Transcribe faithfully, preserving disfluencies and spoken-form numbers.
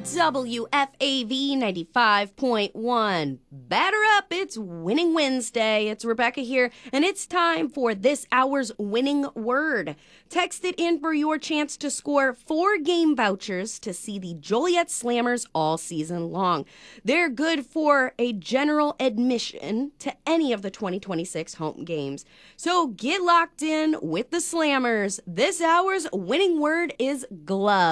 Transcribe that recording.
W F A V ninety-five point one. Batter up, it's Winning Wednesday. It's Rebecca here, and it's time for this hour's winning word. Text it in for your chance to score four game vouchers to see the Joliet Slammers all season long. They're good for a general admission to any of the twenty twenty-six home games. So get locked in with the Slammers. This hour's winning word is glove.